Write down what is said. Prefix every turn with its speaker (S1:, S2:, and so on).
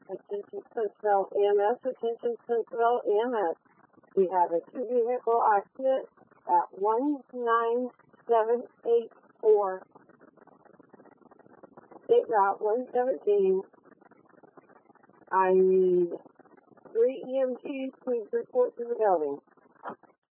S1: Attention Central EMS, attention Central EMS. We have a two-vehicle accident at 19784 State Route 117. I need 3 EMTs to report to the building.